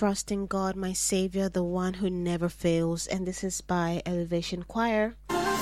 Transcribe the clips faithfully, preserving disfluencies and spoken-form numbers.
trust in God, my Savior, the one who never fails. And this is by Elevation Choir.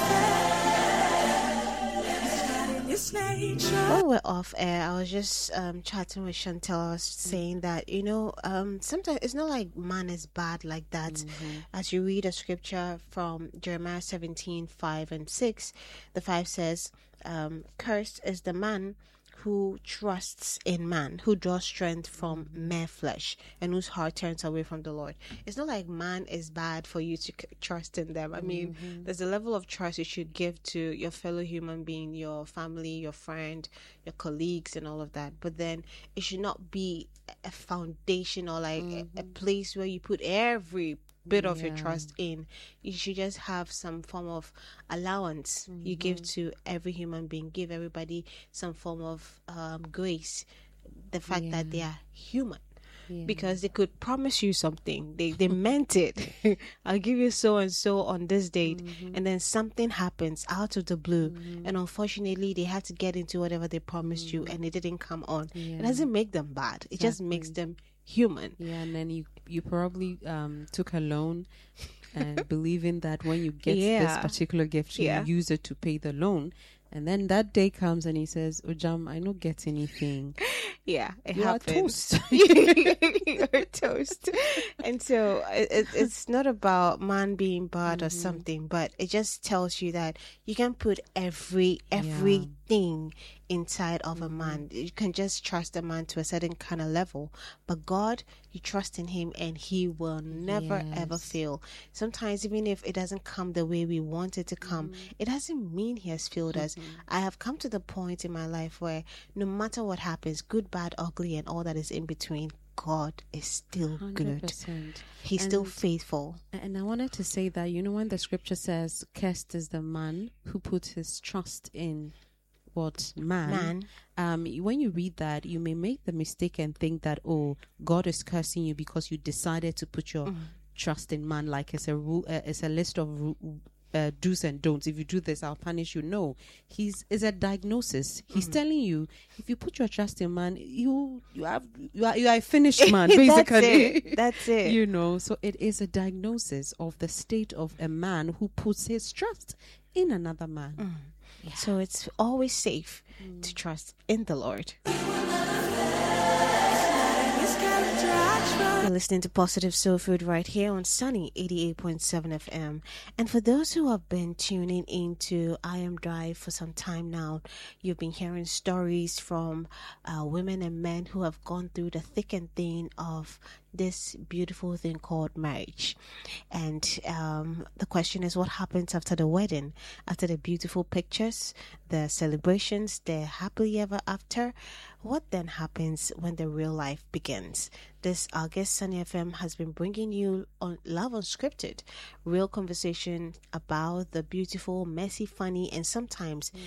While we're off air, I was just um, chatting with Chantel, saying that, you know, um, sometimes it's not like man is bad like that. Mm-hmm. As you read a scripture from Jeremiah seventeen, five and six, the five says, um, cursed is the man who trusts in man, who draws strength from mere flesh, and whose heart turns away from the Lord. It's not like man is bad for you to c- trust in them. I mean, mm-hmm. there's a level of trust you should give to your fellow human being, your family, your friend, your colleagues, and all of that. But then it should not be a foundation or like mm-hmm. a, a place where you put every bit of yeah. your trust in. You should just have some form of allowance mm-hmm. you give to every human being. Give everybody some form of um, grace, the fact yeah. that they are human. Yeah. Because they could promise you something, they they meant it. I'll give you so and so on this date, mm-hmm. and then something happens out of the blue, mm-hmm. and unfortunately they had to get into whatever they promised mm-hmm. you, and it didn't come on. Yeah. It doesn't make them bad, it exactly. just makes them human. Yeah, and then you you probably um took a loan and believing that when you get yeah. this particular gift you yeah. use it to pay the loan, and then that day comes and he says, Ojam, I don't get anything. Yeah, it you happens. Are toast. You're toast. And so it, it's not about man being bad mm-hmm. or something, but it just tells you that you can put every everything yeah. inside of mm-hmm. a man. You can just trust a man to a certain kind of level, but God, you trust in him and he will never yes. ever fail. Sometimes even if it doesn't come the way we want it to come, mm-hmm. it doesn't mean he has failed mm-hmm. us. I have come to the point in my life where no matter what happens, good, bad, ugly, and all that is in between, God is still one hundred percent good. He's and, still faithful. And I wanted to say that, you know, when the scripture says, cursed is the man who puts his trust in what man, man. Um, when you read that, you may make the mistake and think that, oh, God is cursing you because you decided to put your mm. trust in man, like it's a rule, uh, it's a list of ru- uh, do's and don'ts. If you do this, I'll punish you. No, he's is a diagnosis. He's mm. telling you, if you put your trust in man, you you have you are you are a finished man. Basically, that's it. That's it. You know, so it is a diagnosis of the state of a man who puts his trust in another man. Mm. Yeah. So it's always safe mm. to trust in the Lord. You're listening to Positive Soul Food right here on Sunny eighty-eight point seven F M. And for those who have been tuning into I Am Drive for some time now, you've been hearing stories from uh, women and men who have gone through the thick and thin of this beautiful thing called marriage. And um, the question is, what happens after the wedding? After the beautiful pictures, the celebrations, the happily ever after? What then happens when the real life begins? This August, Sunny F M has been bringing you on Love Unscripted, real conversation about the beautiful, messy, funny, and sometimes mm.